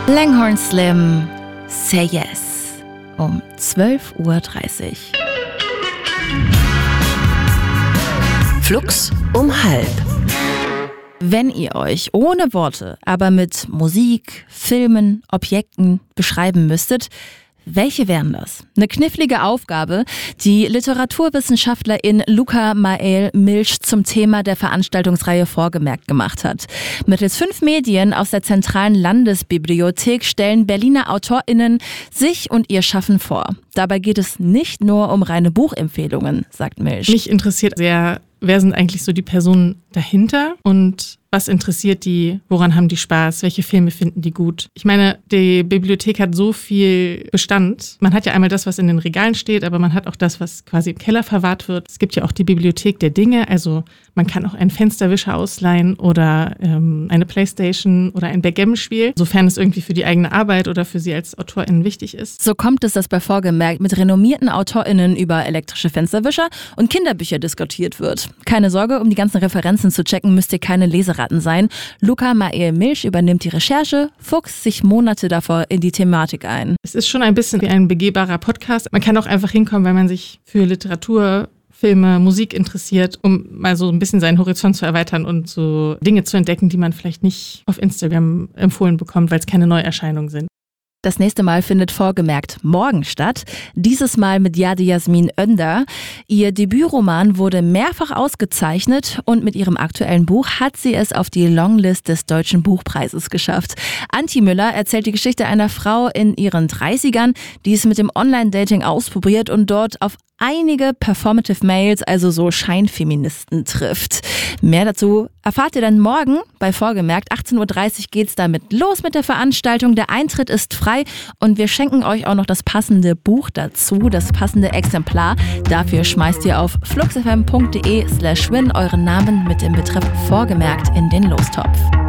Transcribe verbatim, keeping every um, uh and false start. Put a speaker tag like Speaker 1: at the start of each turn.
Speaker 1: Langhorne Slim, Say Yes, um zwölf Uhr dreißig.
Speaker 2: Flux um halb.
Speaker 1: Wenn ihr euch ohne Worte, aber mit Musik, Filmen, Objekten beschreiben müsstet, welche wären das? Eine knifflige Aufgabe, die Literaturwissenschaftlerin Luca Mael-Milch zum Thema der Veranstaltungsreihe Vorgemerkt gemacht hat. Mittels fünf Medien aus der zentralen Landesbibliothek stellen Berliner AutorInnen sich und ihr Schaffen vor. Dabei geht es nicht nur um reine Buchempfehlungen, sagt Milch.
Speaker 3: Mich interessiert sehr, wer sind eigentlich so die Personen dahinter und was interessiert die, woran haben die Spaß, welche Filme finden die gut. Ich meine, die Bibliothek hat so viel Bestand. Man hat ja einmal das, was in den Regalen steht, aber man hat auch das, was quasi im Keller verwahrt wird. Es gibt ja auch die Bibliothek der Dinge, also man kann auch einen Fensterwischer ausleihen oder ähm, eine Playstation oder ein Backgammon-Spiel, sofern es irgendwie für die eigene Arbeit oder für sie als AutorInnen wichtig ist.
Speaker 1: So kommt es, dass bei Vorgemerkt mit renommierten AutorInnen über elektrische Fensterwischer und Kinderbücher diskutiert wird. Keine Sorge, um die ganzen Referenzen zu checken, müsst ihr keine Leseratten sein. Luca Mael-Milch übernimmt die Recherche, fuchst sich Monate davor in die Thematik ein.
Speaker 3: Es ist schon ein bisschen wie ein begehbarer Podcast. Man kann auch einfach hinkommen, wenn man sich für Literatur, Filme, Musik interessiert, um mal so ein bisschen seinen Horizont zu erweitern und so Dinge zu entdecken, die man vielleicht nicht auf Instagram empfohlen bekommt, weil es keine Neuerscheinungen sind.
Speaker 1: Das nächste Mal findet Vorgemerkt morgen statt, dieses Mal mit Yadi Yasmin Önder. Ihr Debütroman wurde mehrfach ausgezeichnet und mit ihrem aktuellen Buch hat sie es auf die Longlist des Deutschen Buchpreises geschafft. Antje Müller erzählt die Geschichte einer Frau in ihren dreißigern, die es mit dem Online-Dating ausprobiert und dort auf einige Performative Males, also so Scheinfeministen, trifft. Mehr dazu erfahrt ihr dann morgen bei Vorgemerkt. achtzehn Uhr dreißig geht's damit los mit der Veranstaltung. Der Eintritt ist frei und wir schenken euch auch noch das passende Buch dazu, das passende Exemplar. Dafür schmeißt ihr auf fluxfm punkt de slash win euren Namen mit dem Betreff Vorgemerkt in den Lostopf.